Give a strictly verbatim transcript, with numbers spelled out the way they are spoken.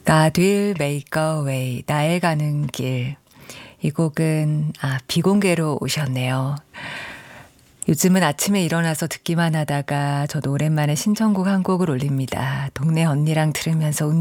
God will make a way. 나의 가는 길. 이 곡은 아 비공개로 오셨네요. 요즘은 아침에 일어나서 듣기만 하다가 저도 오랜만에 신청곡 한 곡을 올립니다. 동네 언니랑 들으면서